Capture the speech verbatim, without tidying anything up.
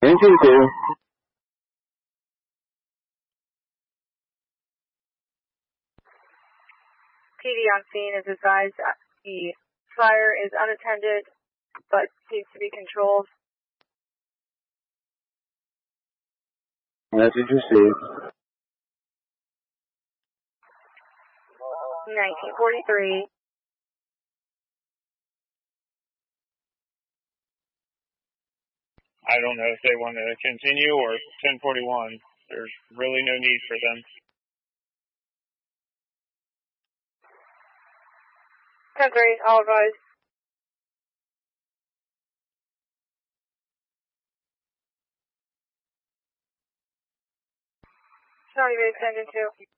ten two. P D on scene is advised that the fire is unattended but seems to be controlled. Message received. nineteen forty-three. I don't know if they want to continue or ten forty-one. There's really no need for them. ten three, all advised. Sorry, base ten two.